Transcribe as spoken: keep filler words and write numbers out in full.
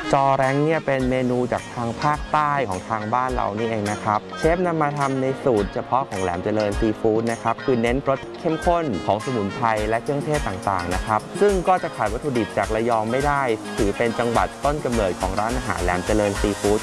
จอแร้งเนี่ยเป็นเมนูจากทางภาคใต้ของทางบ้านเรานี่เองนะครับเชฟนำมาทำในสูตรเฉพาะของแหลมเจริญซีฟู้ดนะครับคือเน้นรสเข้มข้นของสมุนไพรและเครื่องเทศต่างๆนะครับซึ่งก็จะขาดวัตถุดิบจากระยองไม่ได้ถือเป็นจังหวัดต้นกำเนิดของร้านอาหารแหลมเจริญซีฟู้ด